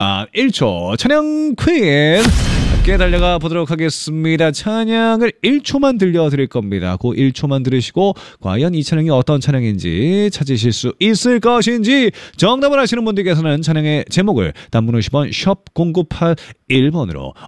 1초 찬양 퀴즈 함께 달려가 보도록 하겠습니다. 찬양을 1초만 들려드릴 겁니다. 그 1초만 들으시고 과연 이 찬양이 어떤 찬양인지 찾으실 수 있을 것인지 정답을 아시는 분들께서는 찬양의 제목을 단문 50원 샵 0981번으로